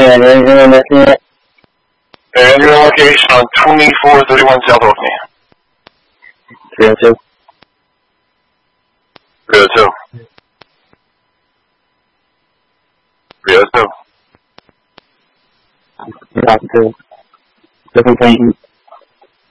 And your location on 2431 South Orkney. 302. 302. 302. 302. Looking for